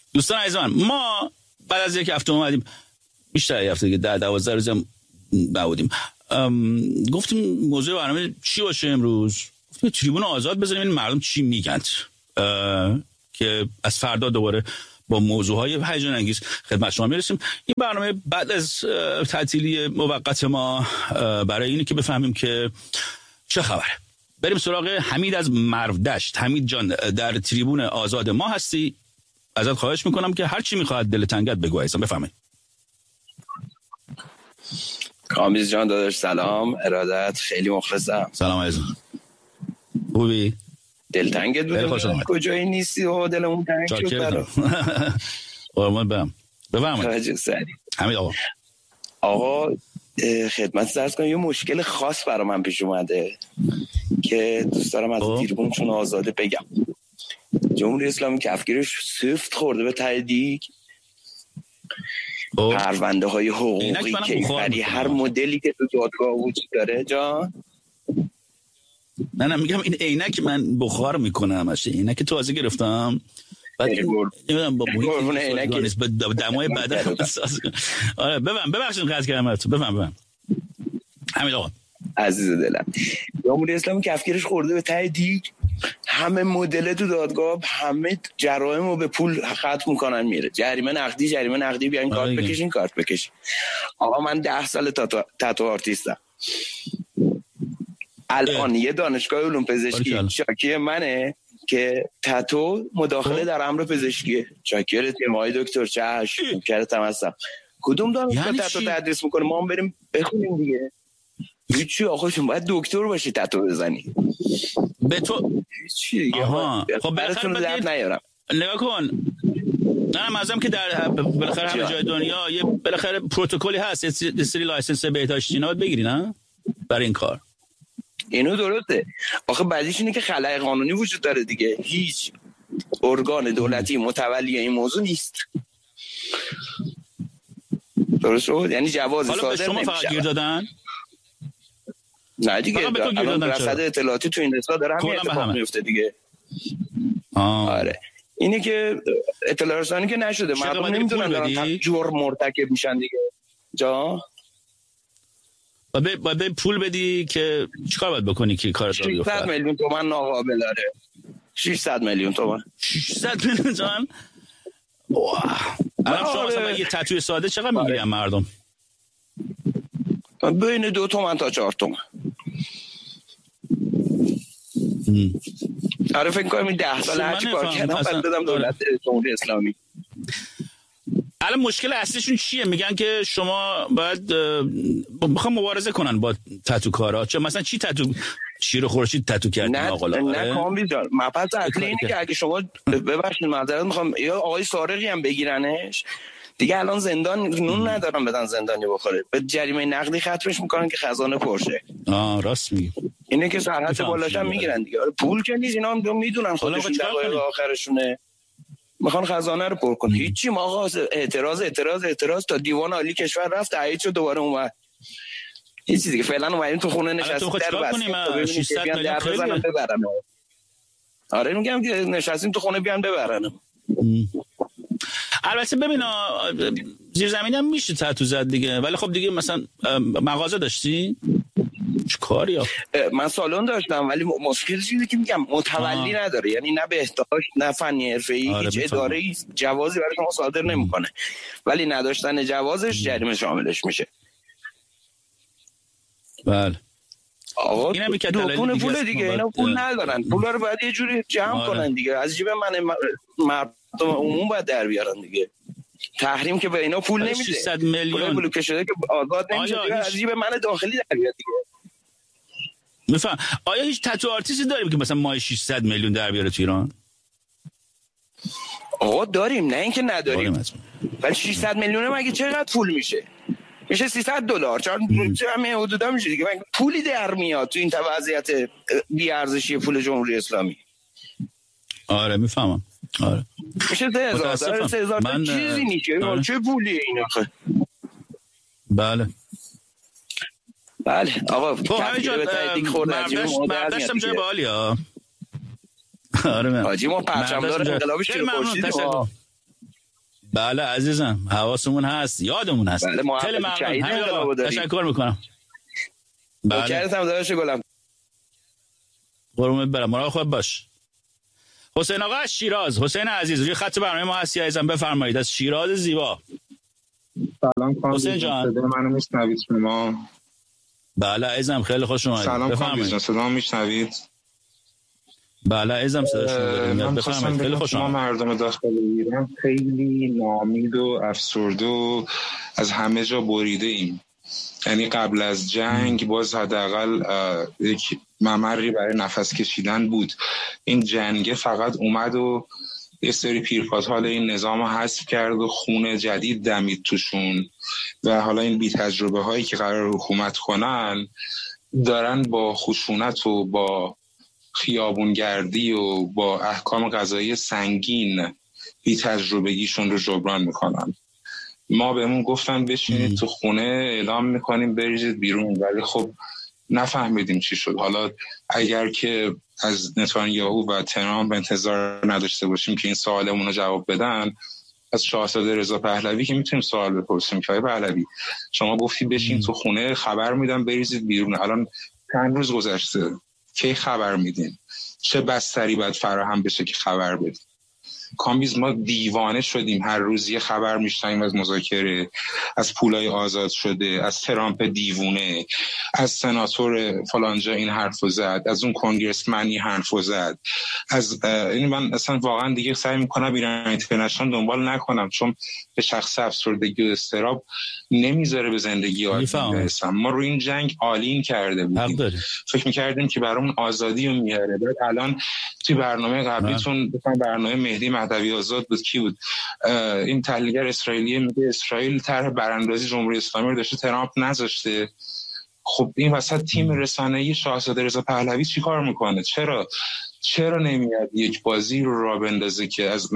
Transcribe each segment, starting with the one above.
دوستان عزیز من، ما بعد از یک هفته اومدیم، بیشتر یک هفته دیگه 10-12 روز هم نبودیم، گفتیم موضوع برنامه چی باشه امروز. گفتیم تریبون آزاد بزنیم این مردم چی میگن، که از فردا دوباره با موضوعهای هیجان انگیز خدمت شما میرسیم. این برنامه بعد از تعطیلی موقت ما برای اینه که بفهمیم که چه خبره. بریم سراغ حمید از مرودشت. حمید جان، در تریبون آزاد ما هستی، ازت خواهش میکنم که هر چی میخواد دل تنگت بگو عزیزم، بفهمید. کامیز جان داداش سلام، ارادت، خیلی مخلصم. سلام عزیزم، خوبی؟ دلتنگت بود کجایی نیستی و دلمون تنگ شد برات. قربان بفرمایید. حمید آقا خدمت عرض کنم، یه مشکل خاص برای من پیش اومده که دوست دارم از تریبونشون آزاده بگم. جمهوری اسلامی کفگیرش سفت خورده به ته دیگ. پرونده های حقوقی کیفری هر مدلی که تو دادگاه وجود داره جان. نه میگم این عینک من بخار میکنه همش، عینک تازه گرفتم بعد نمیدونم با محیط با دمای بدن. آره ببخشید قطع کردم تو. بفهم حمید آقا عزیز دلم. جمهوری اسلامی کفگیرش خورده به ته دیگ، همه مدل تو دادگاه همه جرائم رو به پول ختم میکنن، میره جریمه نقدی بیاین کارت بکشین. آقا من 10 سال تاتو آرتیستم. الان یه دانشگاه علوم پزشکی شاکی منه که تاتو مداخله در امر پزشکیه. شاکر تیمای دکتر چش کرتم هستم. کدوم دانشگاه تاتو تدریس میکنه؟ ما هم بریم بخونیم دیگه. هیچی آقا، شما باید دکتر باشی تاتو بزنی به تو چی دیگه. خب براتون درد نیارم. نگاه کن، نه منظورم که در بالاخره همه جای دنیا یه بالاخره پروتکلی هست، یه سری لایسنس بهداشتی اینا باید بگیری نه برای این کار. اینو درسته. آخه بعدیش اینه که خلأ قانونی وجود داره دیگه. هیچ ارگان دولتی متولی این موضوع نیست. درست شد؟ یعنی جواز صادر نمیشه. حالا به شما فقط گیر دادن؟ نه دیگه، الان رصد اطلاعاتی تو این رسا داره همین اتفاق میفته دیگه. آره اینه که اطلاع رسانی که نشده، مردم نمیدونن دارن جرم مرتکب میشن دیگه. جا باید پول بدی که چیکار باید بکنی که کارت رو بیفته؟ 600 میلیون تومان ناقابل داره. 600 میلیون تومان. 600 میلیون تومان. واه. الان شما مثلا یه تتوی ساده چقدر میگیرن مردم؟ بین 2 تومن تا 4 تومن. آره فکر کنم این 10 سال هرچی کار کردم بعد دادم دولت جمهوری اسلامی. الان مشکل اصلیشون چیه؟ میگن که شما باید بخوام مبارزه کنن با تتوکارا. چه مثلا چی رو خورشید تتو کردین آقا؟ نه کامبیز جان، مبحث اصلی اینه که اگه شما ببخشید معذرت میخوام، یا آقای سارقی هم بگیرنش دیگه الان زندان نون ندارن بدن زندانی بخوره، به جریمه نقدی ختمش میکنن که خزانه پرشه. راست میگی. اینه که سرحد بالاش هم میگیرن دیگه. پول که نیست، اینا هم میدونن خودشون دقایق آخرشونه میخوان خزانه رو پر کنن. هیچی، ما آقا اعتراض تا دیوان عالی کشور رفت تایید شد دوباره اومد. هیچ چیزی که فعلا اومدیم تو خونه نشستیم در بس 600 میلیون خیلی ببرن. آره میگم که نشستیم تو خونه بیان ببرن. البته ببین زیرزمینی هم میشه تتو زد دیگه، ولی خب دیگه مثلا مغازه داشتی؟ چه کاری؟ من سالن داشتم ولی مشکلش اینه که میگم متولی نداره، یعنی نه بهداشت نه فنی حرفه‌ای، هیچ اداره‌ای جوازی برای شما صادر نمیکنه، ولی نداشتن جوازش جریمه شاملش میشه. بله آقا دکون پول دیگه، اینا پول ندارن، پولا رو باید یه جوری جمع کنن دیگه، از جیب مردم عموم باید در بیارن دیگه. تحریم که به اینا پول نمیده، 600 میلیون بلوکه شده که آزاد نمیشه دیگه، از جیب من داخلی در بیاد دیگه. میفهم. آیا هیچ تتو آرتیستی داریم که مثلا ماه 600 میلیون در بیاره تو ایران؟ آقا داریم، نه اینکه نداریم، ولی 600 میلیون مگه چقدر پول میشه؟ میشه $300 چون همه حدودا میشه دیگه. پولی در میاد تو این وضعیت بی ارزشی پول جمهوری اسلامی. آره میفهمم. آره میشه 3000 من چیزی نیست. آره. چه پولیه این آخه؟ بله آقا همه جا مردشتم جای بالی ها. آره من حاجی ما پرچمدار انقلاب شیرخورشید بله عزیزم، حواسمون هست، یادمون هست. بله خیلی ممنون، تشکر میکنم. بله نوکرتم داداش گلم، قربونت برم، مراقب خود باش. حسین آقا از شیراز، حسین عزیز روی خط برنامه ما هستی عزیزم، بفرمایید از شیراز زیبا. سلام حسین جان، صدا منو میشنوید شما؟ بله عزیزم خیلی خوش اومدید. سلام کامبیز جان، صدا میشنوید؟ بله عزیزم صدا شما داریم، بفرمایید. خیلی خوش اومدید. ما مردم داخل ایران خیلی ناامید و افسرده و از همه جا بریده ایم. یعنی قبل از جنگ باز حداقل یک ممری برای نفس کشیدن بود. این جنگ فقط اومد و یه سری پیرپاتال این نظام حذف کرد و خون جدید دمید توشون و حالا این بی تجربه هایی که قرار حکومت کنن دارن با خشونت و با خیابونگردی و با احکام قضایی سنگین بی تجربگیشون رو جبران میکنن. ما بهمون گفتن بشینید تو خونه، اعلام میکنیم بریزید بیرون، ولی خب نفهمیدیم چی شد. حالا اگر که از نتانیاهو و ترامپ انتظار نداشته باشیم که این سوالمون رو جواب بدن، از شاهزاده رضا پهلوی که میتونیم سوال بپرسیم که آقای پهلوی شما گفتی بشین تو خونه، خبر میدم بریزید بیرون، الان چند روز گذشته، کی خبر میدین؟ چه بستری باید فراهم بشه که خبر بدین؟ کامبیز ما دیوانه شدیم، هر روز یه خبر میشنویم از مذاکره، از پولای آزاد شده، از ترامپ دیوونه، از سناتور فلانجا این حرفو زد، از اون کنگرسمنی حرفو زد، از این من اصلا واقعا دیگه سعی میکنم ایران اینترنشنال دنبال نکنم، چون به شخص افسردگی و اضطراب نمیذاره به زندگی آدمی برسم. ما رو این جنگ آلین کرده بودیم، فکر میکردیم که برامون آزادی رو میاره. بعد الان توی برنامه قبلیتون برنامه مهدی مهدوی آزاد بود، کی بود این تحلیلگر اسرائیلی، میگه اسرائیل طرح براندازی جمهوری اسلامی رو داشته، ترامپ نذاشته. خب این وسط تیم رسانه‌ای شاهزاده رضا پهلوی چیکار میکنه؟ چرا نمیاد یک بازی رو راه بندازه که از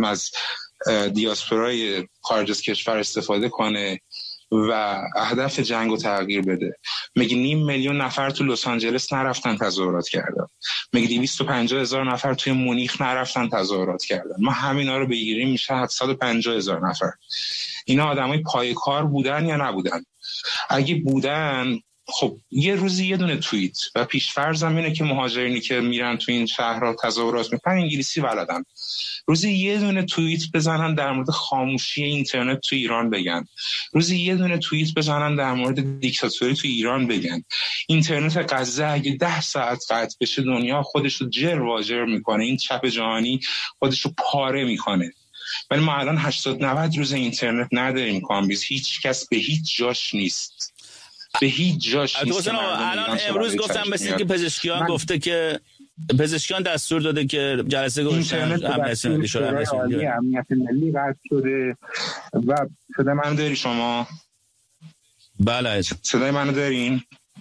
دیاسپورای خارج از کشور استفاده کنه و اهداف جنگو تغییر بده؟ میگه 500,000 نفر تو لس آنجلس نرفتن تظاهرات کردن، میگه 250,000 نفر توی مونیخ نرفتن تظاهرات کردن، ما همینا رو بگیریم میشه 750,000 نفر. اینا آدمای پای کار بودن یا نبودن؟ اگه بودن خب یه روزی یه دونه توییت، و پیش‌فرضم اینه که مهاجرینی که میرن تو این شهرها تظاهرات میکنن انگلیسی بلدن، روزی یه دونه توییت بزنن در مورد خاموشی اینترنت تو ایران بگن، روزی یه دونه توییت بزنن در مورد دیکتاتوری تو ایران بگن. اینترنت غزه اگه 10 ساعت قطع بشه دنیا خودش رو جر واجر میکنه، این چپ جهانی خودش رو پاره میکنه. ولی ما الان 80-90 روز اینترنت نداریم کامبیز، هیچ کس به هیچ جاش نیست، به هیچ جاش نیست. الان امروز گفتم مثل که پزشکیان گفته که پزشکیان دستور داده که جلسه گذاشتن امنیت ملی قطع شده. و صدای منو داری شما؟ بله عزیزم. صدای منو دارین؟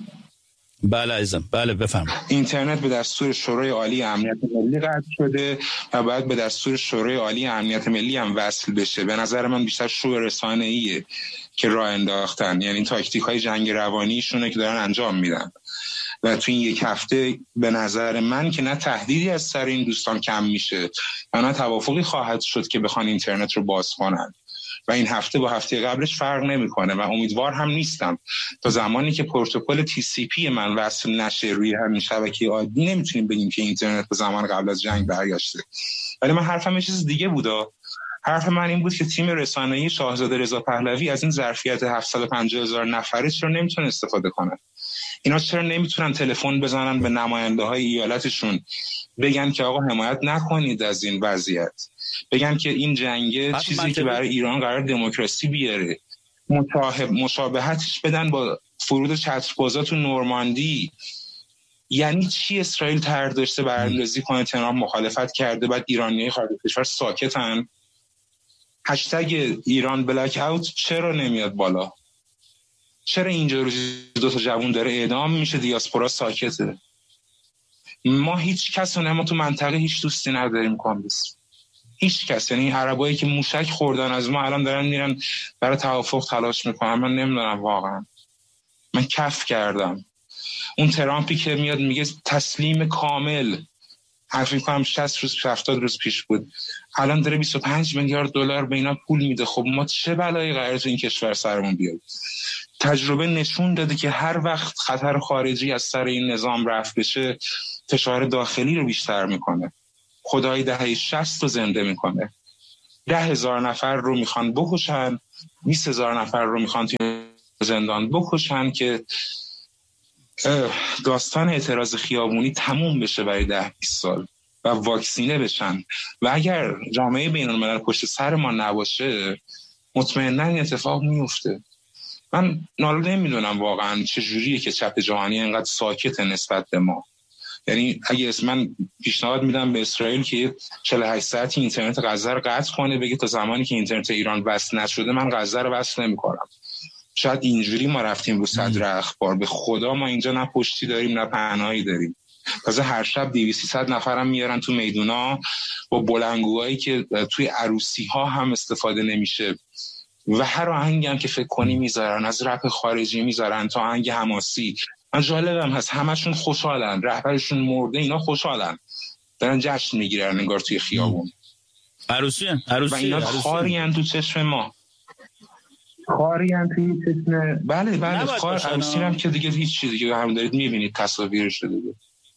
بله عزیزم، بله بفرمایید. اینترنت به دستور شورای عالی امنیت ملی قطع شده و باید به دستور شورای عالی امنیت ملی هم وصل بشه. به نظر من بیشتر شور رسانه‌ایه که راه انداختن، یعنی تاکتیک‌های جنگ روانیشونه که دارن انجام میدن و تو این یک هفته به نظر من که نه تهدیدی از سر این دوستان کم میشه و نه توافقی خواهد شد که بخوان اینترنت رو باز کنن و این هفته با هفته قبلش فرق نمیکنه و امیدوار هم نیستم تا زمانی که پروتکل TCP من وصل نشه روی همین شبکه عادی نمیتونیم بگیم که اینترنت به زمان قبل از جنگ برگشته. ولی من حرفم یه چیز دیگه بودا. حرف من این بود که تیم رسانه‌ای شاهزاده رضا پهلوی از این ظرفیت 750,000 نفره چرا نمیتونه استفاده کنه؟ اینا چرا نمیتونن تلفن بزنن به نماینده‌های ایالتشون بگن که آقا حمایت نکنید از این وضعیت، بگن که این جنگ چیزی که برای ایران قرار دموکراسی بیاره، مشابهتش بدن با فرود چتربازا تو نورماندی. یعنی چی اسرائیل طرح داشته براندازی کنه، ترامپ مخالفت کرده، بعد ایرانیای خارج کشور ساکتن؟ هشتگ ایران بلک اوت چرا نمیاد بالا؟ چرا اینجا روزی 2 تا جوون داره اعدام میشه دیاسپورا ساکته؟ ما هیچ کس رو ما تو منطقه هیچ دوستی نداریم کامبیز، هیچ کس. یعنی عربایی که موشک خوردن از ما الان دارن میرن برای توافق تلاش میکنن. من نمیدونم واقعا، من کف کردم. اون ترامپی که میاد میگه تسلیم کامل، فکر کنم 60 روز 70 روز پیش بود، الان داره 25 میلیارد دلار به اینا پول میده. خب ما چه بلایی قراره تو این کشور سرمون بیاد؟ تجربه نشون داده که هر وقت خطر خارجی از سر این نظام رفع بشه فشار داخلی رو بیشتر میکنه. خدای دهه 60 رو زنده میکنه. 10,000 نفر رو میخوان بکشن، 20,000 نفر رو میخوان توی زندان بکشن که داستان اعتراض خیابونی تموم بشه برای 10-20 سال و واکسینه بشن. و اگر جامعه بین‌الملل پشت سر ما نباشه مطمئناً این اتفاق میفته. من نمیدونم واقعا چجوریه که چپ جهانی اینقدر ساکته نسبت به ما. یعنی اگه من پیشنهاد میدم به اسرائیل که 48 ساعتی اینترنت غزه رو قطع کنه، بگه تا زمانی که اینترنت ایران وصل نشده من غزه رو وصل نمی‌کنم. شاید اینجوری ما رفتیم رو صدر اخبار. به خدا ما اینجا نه پشتی داریم نه پهنایی داریم. تازه هر شب 200-300 نفرم میارن تو میدونا با بلندگوهایی که توی عروسی‌ها هم استفاده نمیشه و هر آهنگی هم که فکر کنی میذارن، از رپ خارجی میذارن تا آهنگ حماسی. من جالبم هست همشون خوشحالن، رهبرشون مرده اینا خوشحالن، دارن جشن میگیرن انگار توی خیابون. عروسی و اینا خارین تو چشم ما، خارین توی چشم. بله خار عروسی هم که دیگه هیچ چیزی دیگه هم دارید میبینید تصاویرش رو دیگه.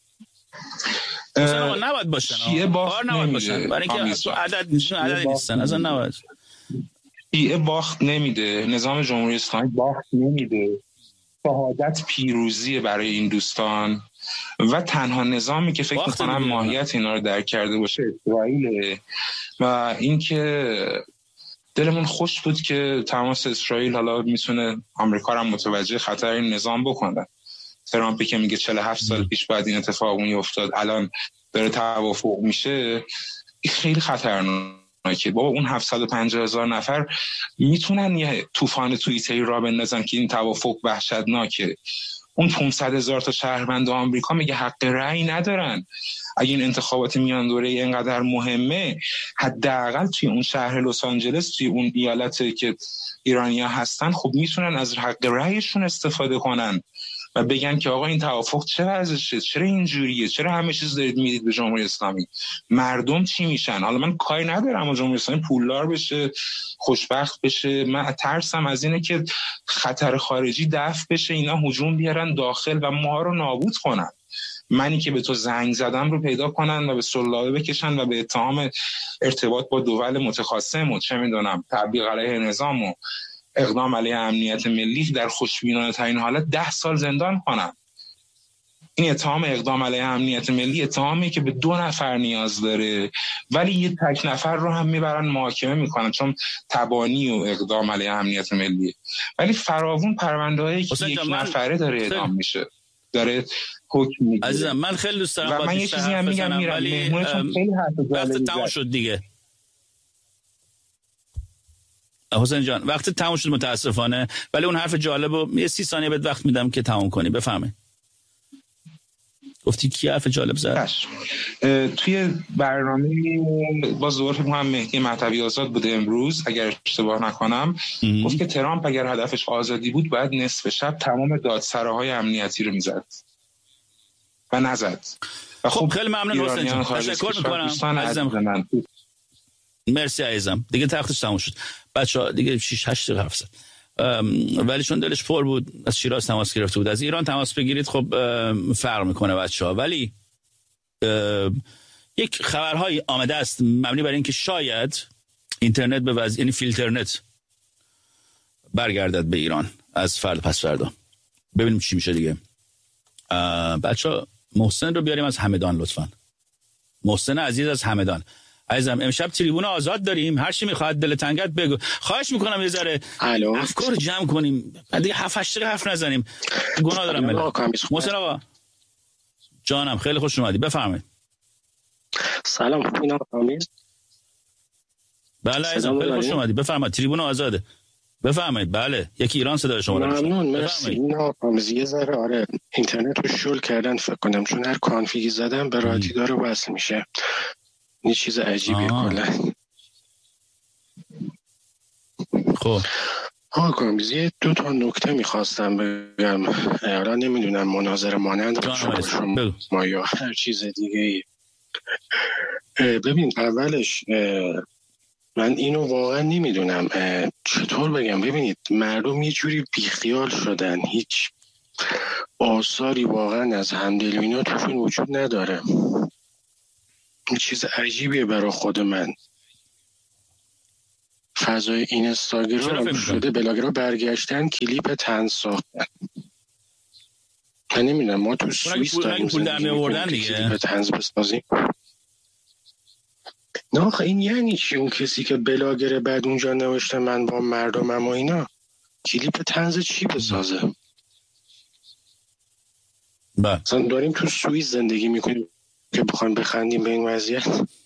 نباید باشن خار نباید باشن برای اینکه عدد نیستن اصلا نباید. باخت نمیده، نظام جمهوری اسلامی باخت نمیده. شهادت پیروزی برای این دوستان و تنها نظامی که فکر میکنم ماهیت اینا رو درک کرده باشه اسرائیل. و اینکه دلمون خوش بود که تماس اسرائیل حالا میتونه آمریکا رو متوجه خطر این نظام بکنه. ترامپی که میگه 47 سال پیش بعد این اتفاق افتاد الان داره توافق میشه، خیلی خطرناکه. بابا اون 750,000 نفر میتونن یه طوفان توییتری را بندازن که این توافق وحشتناکه. اون 500,000 تا شهروند آمریکا میگه حق رأی ندارن. اگه این انتخابات میان دوره اینقدر مهمه، حداقل توی اون شهر لس آنجلس، توی اون ایالتی که ایرانی‌ها هستن، خب میتونن از حق رأیشون استفاده کنن و بگن که آقا این توافق چه وضعشه، چرا اینجوریه، چرا همه چیز دارید میدید به جمهوری اسلامی، مردم چی میشن؟ حالا من کاری ندارم اما جمهوری اسلامی پولدار بشه، خوشبخت بشه. من ترسم از اینه که خطر خارجی دفع بشه، اینا هجوم بیارن داخل و ما رو نابود کنن. منی که به تو زنگ زدم رو پیدا کنن و به سلطه بکشن و به اتهام ارتباط با دول متخاصم و چه میدونم تبلیغ علیه نظام و اقدام علیه امنیت ملی در خوشبینانه ترین حالت 10 سال زندان کنن. این اتهام اقدام علیه امنیت ملی اتهامی که به 2 نفر نیاز داره، ولی یه تک نفر رو هم میبرن محاکمه میکنن چون تبانی و اقدام علیه امنیت ملی. ولی فراوون پرونده‌ای که یک نفره داره اعدام میشه، داره حکم میگیره. عزیزم من خیلی دوست دارم و من یه چیزی هم میگم ولی وقت تموم شد دیگه. حسین جان وقت تموم شد متاسفانه، ولی اون حرف جالبو یه 30 ثانیه بهت وقت میدم که تموم کنی. بفهمه گفتی کی حرف جالب زد؟ توی برنامه با ظهور فکر کنم مهدی مهدوی آزاد بوده امروز اگر اشتباه نکنم، گفت که ترامپ اگر هدفش آزادی بود باید نصف شب تمام دادسراهای امنیتی رو میزد و نزد. خب خیلی ممنون حسین جان، تشکر میکنم عزیزم. مرسی عزیزم. دیگه تختش تموم شد بچه‌ها، دیگه 6-8 دقیقه حرف زد. ولی چون دلش پر بود از شیراز تماس گرفته بود، از ایران تماس بگیرید خب فرق میکنه بچه‌ها. ولی یک خبرهای آمده است مبنی بر اینکه شاید اینترنت به وضع یعنی فیلترنت برگردد به ایران از فردا پس فردا. ببینیم چی میشه دیگه. بچه‌ها محسن رو بیاریم از همدان لطفاً. محسن عزیز از همدان. عزیزم امشب تریبون آزاد داریم، هر چی میخواد دل تنگت بگو. خواهش میکنم یه ذره افکار جمع کنیم، بعد دیگه 7-8 دقیقه حرف نزنیم، گناه دارم. محسن آقا جانم خیلی خوش اومدی، بفرمایید. سلام خوبین آقا کامیز؟ بله عزیزم خیلی خوش اومدی، بفرمایید. تریبون آزاده، بفرمایید. بله یکی ایران صدای شما رو. ممنون مرسی. آقا کامیز یه ذره آره اینترنت رو شل کردن فکر کنم، چون هر کانفیگی زدم به راحتی داره وصل میشه. این چیز عجیبیه کلا. خب آقا کامیز یه 2 تا نکته میخواستم بگم، حالا نمیدونم مناظره مانند شما یا هر چیز دیگه ای. ببین اولش من اینو واقعا نمیدونم چطور بگم. ببینید مردم یه جوری بیخیال شدن، هیچ آثاری واقعا از همدلی اینا توشون وجود نداره. این چیز عجیبیه برای خود من. فضای اینستاگرام شده بلاگرها برگشتن کلیپ طنز ساختن. من نمیدونم ما تو سوئیس داریم زندگی می‌کنیم کلیپ طنز بسازیم. نه آخه این یعنی چی؟ اون کسی که بلاگره بعد اونجا نوشته من با مردمم و اینا کلیپ طنز چی بسازه؟ مثلا داریم تو سوئیس زندگی میکنیم که بخوایم بخندیم به این وضعیت.